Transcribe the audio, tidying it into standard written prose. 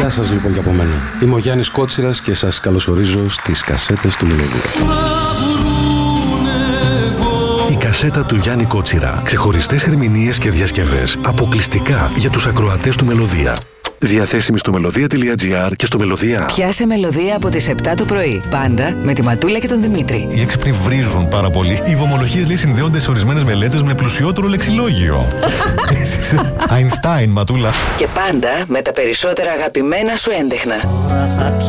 Γεια σας λοιπόν και από μένα. Είμαι ο Γιάννης Κότσιρας και σας καλωσορίζω στις κασέτες του Μελωδία. Η κασέτα του Γιάννη Κότσιρα. Ξεχωριστές ερμηνείες και διασκευές αποκλειστικά για τους ακροατές του Μελωδία. Διαθέσιμη στο melodea.gr και στο Μελωδία. Πιάσε Μελωδία από τις 7 το πρωί. Πάντα με τη Ματούλα και τον Δημήτρη. Οι έξυπνοι βρίζουν πάρα πολύ. Οι βομολογίες λέει συνδέονται σε ορισμένες μελέτες με πλουσιότερο λεξιλόγιο. Αϊνστάιν, Ματούλα. Και πάντα με τα περισσότερα αγαπημένα σου έντεχνα.